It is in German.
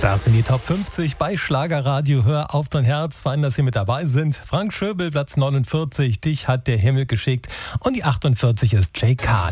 Das sind die Top 50 bei Schlagerradio. Hör auf dein Herz. Fein, dass Sie mit dabei sind. Frank Schöbel, Platz 49. Dich hat der Himmel geschickt. Und die 48 ist Jay Khan.